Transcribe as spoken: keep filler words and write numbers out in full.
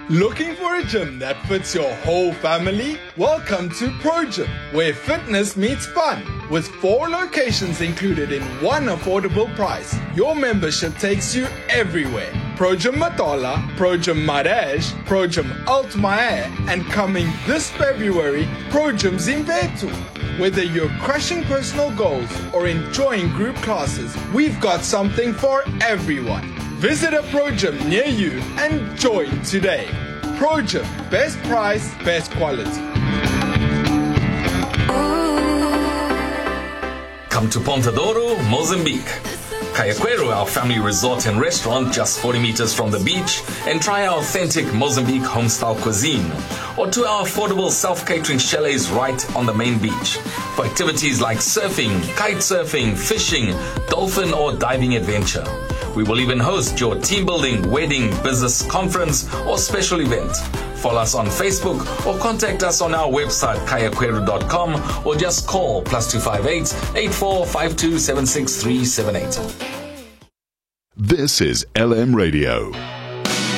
Looking for a gym that fits your whole family? Welcome to Pro Gym, where fitness meets fun. With four locations included in one affordable price, your membership takes you everywhere. Pro Gym Matola, Pro Gym Maraj, Pro Gym Altmaier, and coming this February, Pro Gym Zimbetu. Whether you're crushing personal goals or enjoying group classes, we've got something for everyone. Visit a Pro Gym near you and join today. Pro Gym, best price, best quality. Come to Ponta Douro, Mozambique. Cayaquero, our family resort and restaurant just forty meters from the beach, and try our authentic Mozambique home-style cuisine. Or to our affordable self-catering chalets right on the main beach. For activities like surfing, kite surfing, fishing, dolphin or diving adventure. We will even host your team building, wedding, business conference or special event. Follow us on Facebook or contact us on our website cayaquero dot com or just call plus two five eight, eight four five two, seven six three seven eight. This is L M Radio.